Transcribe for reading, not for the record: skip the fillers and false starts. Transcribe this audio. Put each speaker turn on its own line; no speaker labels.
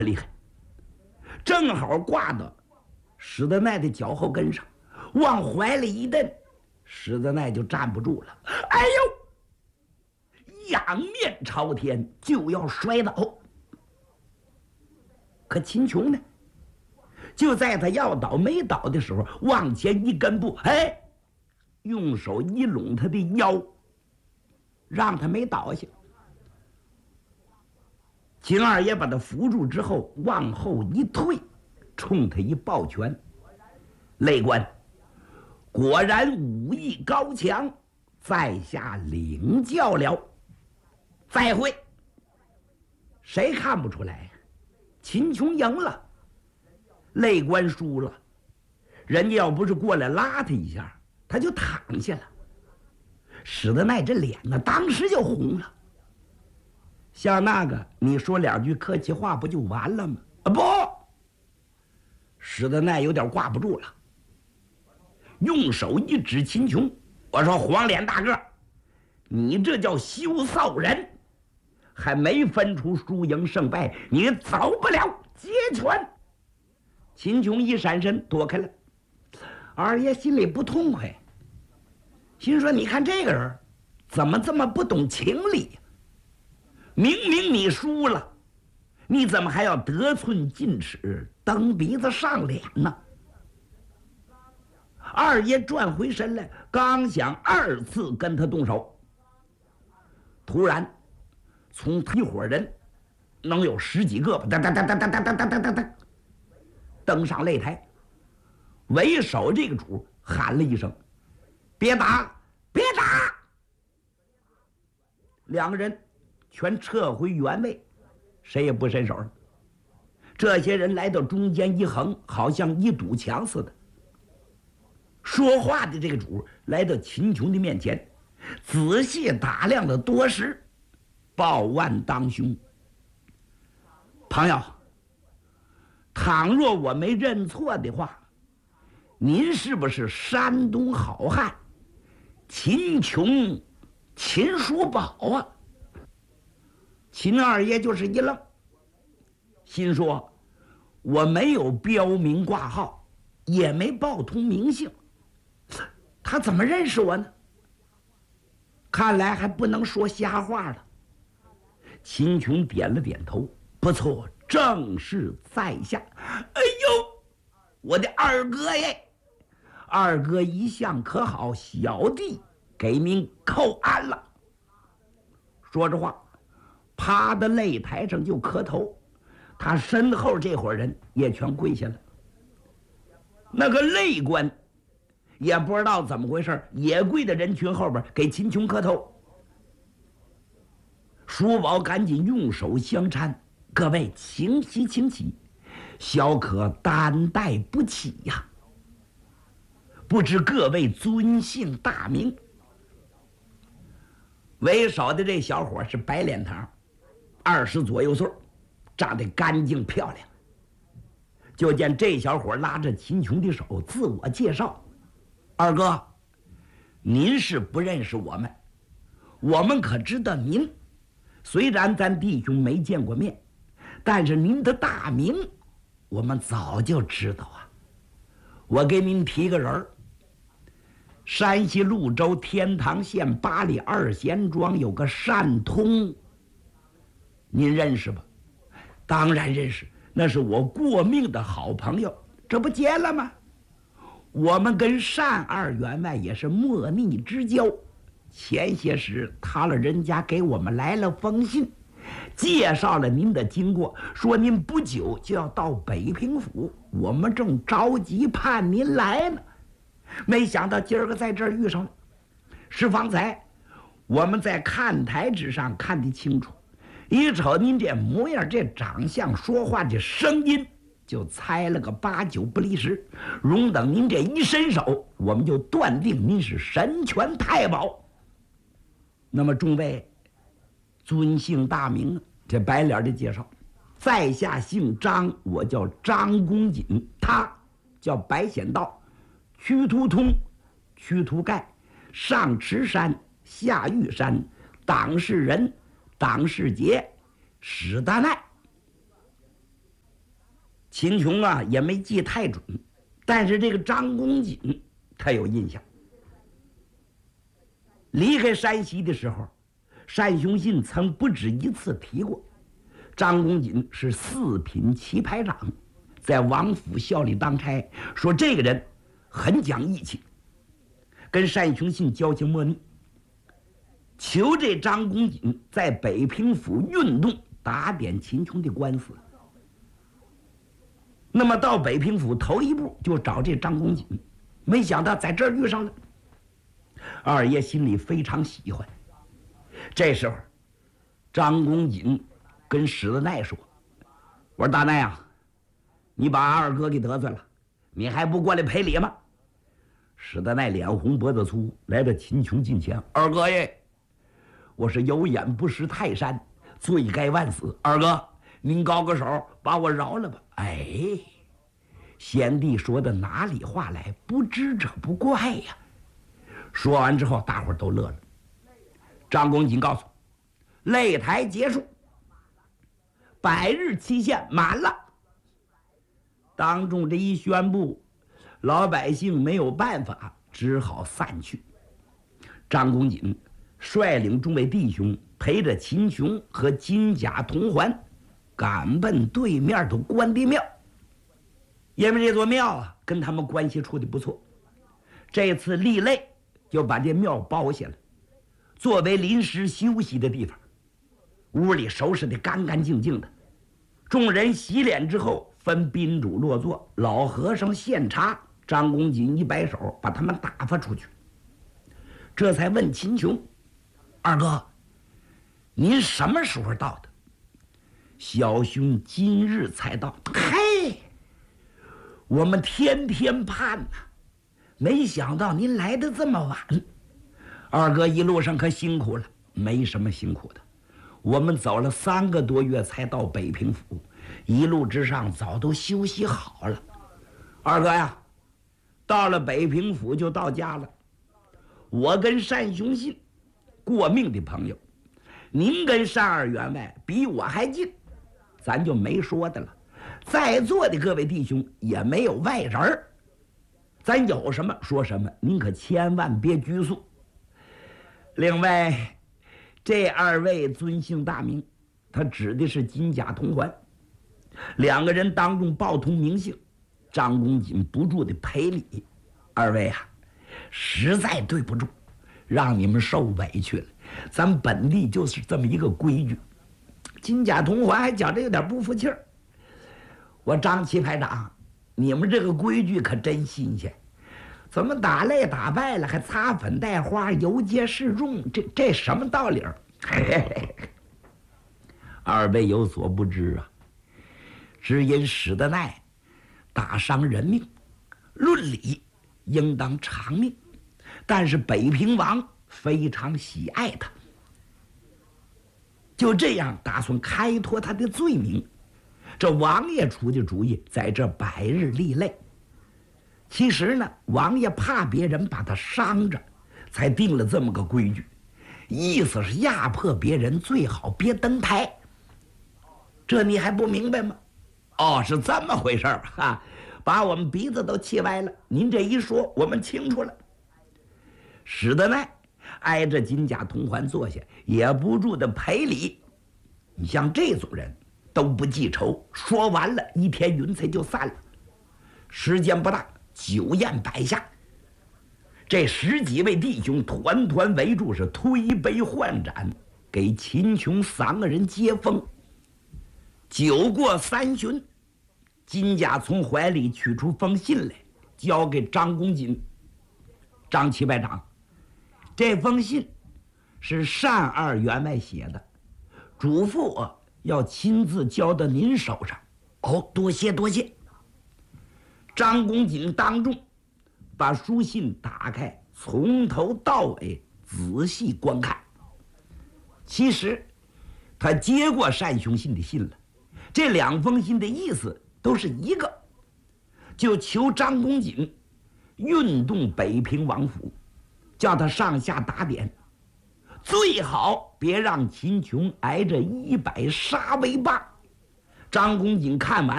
厉害，正好挂到史德奈的脚后跟上，往怀里一蹬，史德奈就站不住了。哎呦，仰面朝天就要摔倒。可秦琼呢，就在他要倒没倒的时候，往前一跟步，哎，用手一拢他的腰，让他没倒下。秦二爷把他扶住之后，往后一退，冲他一抱拳：“累官，果然武艺高强，在下领教了。再会。”谁看不出来？秦琼赢了，累官输了。人家要不是过来拉他一下，他就躺下了。史德奈这脸呢，当时就红了。像那个，你说两句客气话不就完了吗？啊，不！史德奈有点挂不住了，用手一指秦琼，我说：“黄脸大个，你这叫羞臊人！还没分出输赢胜败，你走不了截拳！”秦琼一闪身躲开了。二爷心里不痛快，心说：“你看这个人怎么这么不懂情理？明明你输了，你怎么还要得寸进尺，蹬鼻子上脸呢？”二爷转回身来，刚想二次跟他动手，突然从一伙人能有10几个吧，登上擂台。为首这个主喊了一声：“别打，别打！”两个人全撤回原位，谁也不伸手了。这些人来到中间一横，好像一堵墙似的。说话的这个主来到秦琼的面前，仔细打量了多时，抱腕当胸：“朋友，倘若我没认错的话，您是不是山东好汉秦琼秦叔宝啊？”秦二爷就是一愣，心说：“我没有标明挂号，也没报通名姓，他怎么认识我呢？看来还不能说瞎话了。”秦琼点了点头：“不错，正是在下。”哎呦，我的二哥耶！二哥一向可好，小弟给您叩安了。说着话，趴在擂台上就磕头。他身后这伙人也全跪下了。那个擂官也不知道怎么回事，也跪在人群后边给秦琼磕头。叔宝赶紧用手相搀：“各位请起，请起，小可担待不起呀。不知各位尊姓大名？”为首的这小伙是白脸膛，20左右岁，长得干净漂亮。就见这小伙拉着秦琼的手，自我介绍：“二哥，您是不认识我们，我们可知道您。虽然咱弟兄没见过面，但是您的大名我们早就知道啊。我给您提个人儿，山西潞州天堂县8里2贤庄有个单通，您认识吧？”“当然认识，那是我过命的好朋友，这不结了吗？我们跟单二员外也是莫逆之交。前些时他老人家给我们来了封信，介绍了您的经过，说您不久就要到北平府，我们正着急盼您来呢。没想到今儿个在这儿遇上了。是方才我们在看台之上看得清楚，一瞅您这模样、这长相、说话这声音，就猜了个8、9不离10。容等您这一伸手，我们就断定您是神拳太保。那么众位尊姓大名啊？”这白脸的介绍：“在下姓张，我叫张公瑾，他叫白显道，屈突通、屈突盖，上池山、下玉山，党世仁、党世杰、史大奈。” 秦琼啊也没记太准，但是这个张公瑾他有印象。离开山西的时候，单雄信曾不止一次提过，张公瑾是四品旗牌长，在王府效力当差，说这个人很讲义气，跟单雄信交情莫逆，求这张公瑾在北平府运动打点秦琼的官司。那么到北平府头一步就找这张公瑾，没想到在这儿遇上了。二爷心里非常喜欢。这时候张公瑾跟史德奈说：“我说大奈啊，你把二哥给得罪了，你还不过来赔礼吗？”史德奈脸红脖子粗，来到秦琼近前：“二哥耶，我是有眼不识泰山，罪该万死。二哥，您高个手，把我饶了吧。”哎，贤弟说的哪里话来？不知者不怪呀。说完之后，大伙儿都乐了。张公瑾告诉擂台结束，100日期限满了。当众这一宣布，老百姓没有办法，只好散去。张公瑾率领众位弟兄，陪着秦琼和金甲同环，赶奔对面的关帝庙。因为这座庙啊，跟他们关系处的不错，这次立擂就把这庙包下了，作为临时休息的地方。屋里收拾得干干净净的，众人洗脸之后分宾主落座，老和尚献茶，张公瑾一摆手把他们打发出去。这才问秦琼：“二哥，您什么时候到的？”“小兄今日才到。”“嘿，我们天天盼呐，没想到您来得这么晚。二哥一路上可辛苦了。”“没什么辛苦的，我们走了3个多月才到北平府，一路之上早都休息好了。二哥呀，到了北平府就到家了。我跟单雄信过命的朋友，您跟单二员外比我还近，咱就没说的了。在座的各位弟兄也没有外人儿，咱有什么说什么，您可千万别拘束。另外，这2位尊姓大名，他指的是金甲同环，2个人当众报通名姓，张公瑾不住的赔礼。二位啊，实在对不住，让你们受委屈了。咱本地就是这么一个规矩。”金甲同环还觉着有点不服气儿：“我张旗排长，你们这个规矩可真新鲜，怎么打擂打败了还擦粉带花游街示众，这什么道理儿？”“嘿嘿嘿，二位有所不知啊，只因史德奈打伤人命，论理应当偿命，但是北平王非常喜爱他，就这样打算开脱他的罪名。这王爷出的主意，在这100日立擂。其实呢，王爷怕别人把他伤着，才定了这么个规矩，意思是压迫别人最好别登台。这你还不明白吗？”“哦，是这么回事儿哈，把我们鼻子都气歪了。您这一说，我们清楚了。”史德奈挨着金甲同环坐下，也不住的赔礼。你像这种人都不记仇，说完了，一天云彩就散了。时间不大，酒宴摆下，这10几位弟兄团团围住，是推杯换盏，给秦琼3个人接风。酒过3巡，金甲从怀里取出封信来，交给张公瑾：“张旗排长，这封信是单二员外写的，嘱咐我要亲自交到您手上。”“哦，多谢多谢。”张公瑾当众把书信打开，从头到尾仔细观看。其实他接过单雄信的信了，这2封信的意思都是一个，就求张公瑾运动北平王府，叫他上下打点，最好别让秦琼挨着100杀威棒。张公瑾看完